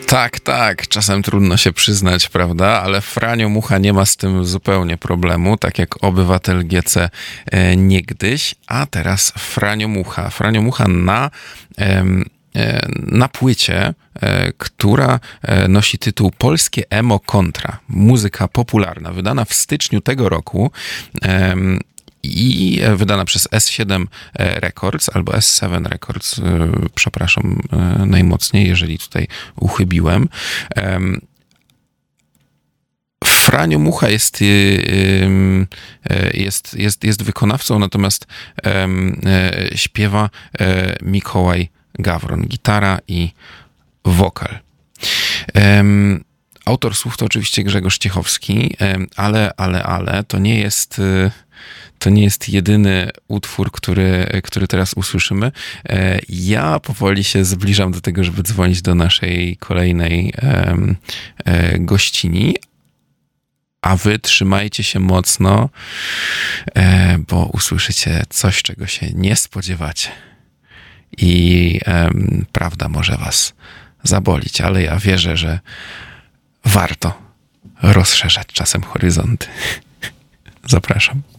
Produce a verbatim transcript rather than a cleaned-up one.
Tak, tak, czasem trudno się przyznać, prawda, ale Franio Mucha nie ma z tym zupełnie problemu, tak jak obywatel G C e, niegdyś, a teraz Franio Mucha. Franio Mucha na, em, e, na płycie, e, która e, nosi tytuł Polskie Emo Kontra, muzyka popularna, wydana w styczniu tego roku, em, i wydana przez S siedem Records albo S siedem Records, przepraszam najmocniej, jeżeli tutaj uchybiłem. Franio Mucha jest, jest, jest, jest wykonawcą, natomiast śpiewa Mikołaj Gawron, gitara i wokal. Autor słów to oczywiście Grzegorz Ciechowski, ale, ale, ale to nie jest... To nie jest jedyny utwór, który, który teraz usłyszymy. Ja powoli się zbliżam do tego, żeby dzwonić do naszej kolejnej gościni, a wy trzymajcie się mocno, bo usłyszycie coś, czego się nie spodziewacie. I prawda może was zabolić, ale ja wierzę, że warto rozszerzać czasem horyzonty. Zapraszam.